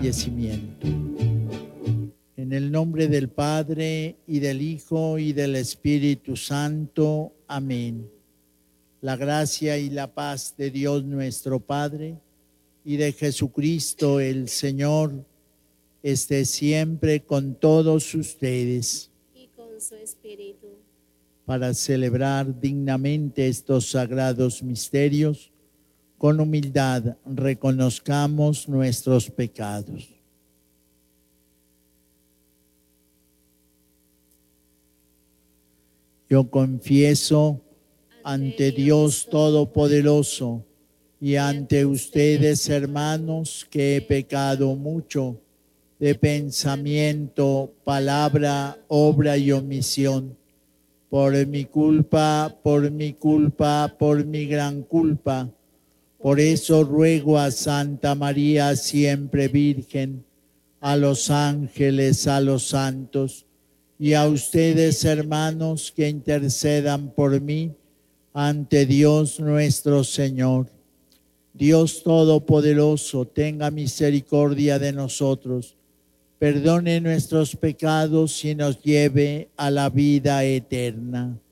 fallecimiento. En el nombre del Padre, y del Hijo, y del Espíritu Santo. Amén. La gracia y la paz de Dios nuestro Padre, y de Jesucristo el Señor, esté siempre con todos ustedes. Y con su espíritu. Para celebrar dignamente estos sagrados misterios, con humildad reconozcamos nuestros pecados. Yo confieso ante Dios Todopoderoso y ante ustedes, hermanos, que he pecado mucho de pensamiento, palabra, obra y omisión. Por mi culpa, por mi gran culpa. Por eso ruego a Santa María, siempre Virgen, a los ángeles, a los santos, y a ustedes, hermanos, que intercedan por mí ante Dios nuestro Señor. Dios Todopoderoso, tenga misericordia de nosotros, perdone nuestros pecados y nos lleve a la vida eterna.